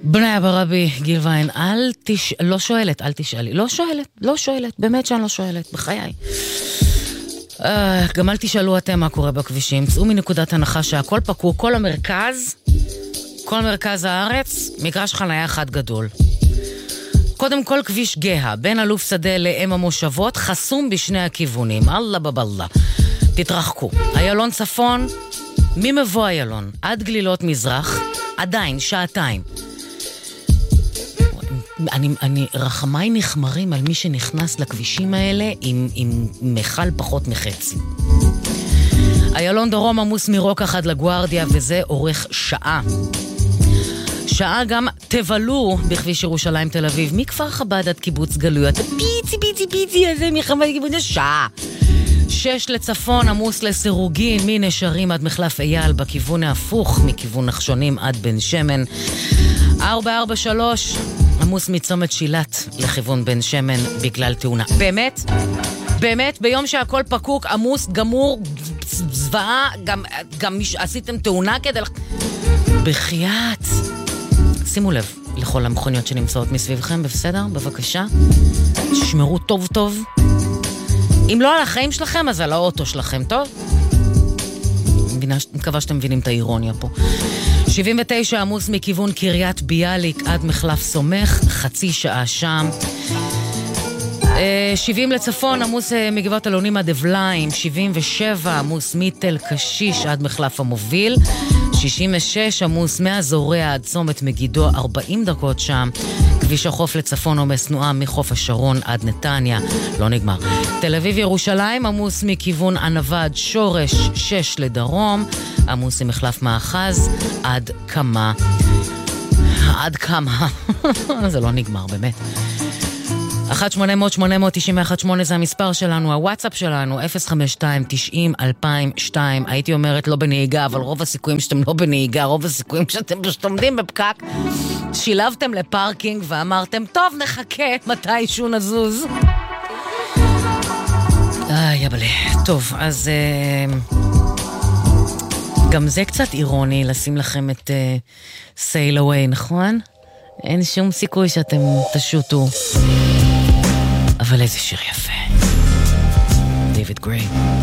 בני ברבי גיל ויין, לא שואלת, אל תשאלי, לא שואלת, באמת שאני לא שואלת, בחיי. גם אל תשאלו אתם מה קורה בכבישים, צאו מנקודת הנחה שהכל פקוק, כל מרכז הארץ, מגרש חניה אחד גדול. קודם כל כביש גאה, בין אלוף שדה לאם המושבות, חסום בשני הכיוונים, אללה בבאללה. תתרחקו. איילון צפון, ממבוא איילון, עד גלילות מזרח, עדיין, שעתיים. אני רחמיי נחמרים על מי שנכנס לכבישים האלה עם מחל פחות מחצי. איילון דרום עמוס מרוקח עד לגוארדיה, וזה אורך שעה גם תבלו בכביש ירושלים תל אביב, מכפר חב"ד עד קיבוץ גלויות, פיצי, הזה מחמד קיבוץ, שעה. 6 לצפון עמוס לסירוגין, מנשרים עד מחלף אייל, בכיוון ההפוך, מכיוון נחשונים עד בן שמן. 443 עמוס מצומת שילת לכיוון בן שמן בגלל תאונה. באמת, ביום שהכל פקוק, עמוס, גמור, זוועה, גם עשיתם תאונה כדי... בחייאת. שימו לב לכל המכוניות שנמצאות מסביבכם, בסדר? בבקשה. תשמרו טוב. אם לא על החיים שלכם, אז על האוטו שלכם, טוב? מקווה שאתם מבינים את האירוניה פה. 79 עמוס מכיוון קריית ביאליק עד מחלף סומך, חצי שעה שם. 70 לצפון עמוס מגבעת אלונים עד אבליים, 77 עמוס מתל קשיש עד מחלף המוביל, 66 עמוס מהזורע עד צומת מגידו, 40 דקות שם. כביש החוף לצפון עומס תנועה מחוף השרון עד נתניה, לא נגמר. תל אביב ירושלים עמוס מכיוון ענבה עד שורש, 6 לדרום, עמוס ממחלף מאחז עד כמה. זה לא נגמר באמת. 1-800-891-8 זה המספר שלנו, הוואטסאפ שלנו 052-90-2002. הייתי אומרת לא בנהיגה, אבל רוב הסיכויים שאתם לא בנהיגה, רוב הסיכויים שאתם פשוט עומדים בפקק, שילבתם לפארקינג ואמרתם טוב נחכה מתישהו נזוז. יבלה. טוב, אז גם זה קצת אירוני לשים לכם את Sail Away, נכון? אין שום סיכוי שאתם תשוטו. אבל איזה שיר יפה. דיוויד גריי.